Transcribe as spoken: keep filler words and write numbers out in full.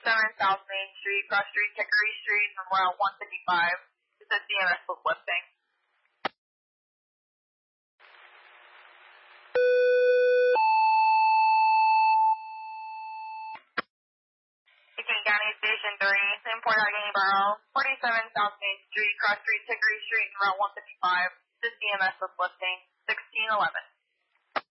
forty-seven South Main Street, Cross Street, Hickory Street, and Route one fifty-five. This is D M S with lifting. King County Station three, Import Allegheny Borough, forty-seven South Main Street, Cross Street, Hickory Street, and Route one fifty-five. This is D M S with lifting, sixteen eleven.